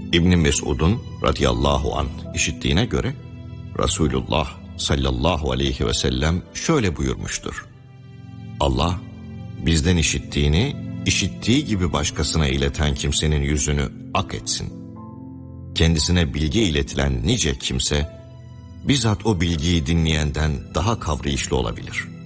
İbn Mesud'un radıyallahu anh işittiğine göre Resulullah sallallahu aleyhi ve sellem şöyle buyurmuştur: Allah bizden işittiğini işittiği gibi başkasına ileten kimsenin yüzünü ak etsin. Kendisine bilgi iletilen nice kimse bizzat o bilgiyi dinleyenden daha kavrayışlı olabilir.